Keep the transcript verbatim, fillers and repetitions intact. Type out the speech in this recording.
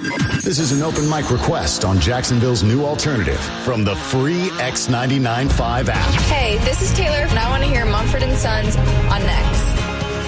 This is an open mic request on Jacksonville's new alternative from the free X ninety-nine point five app. Hey, this is Taylor, and I want to hear Mumford and Sons on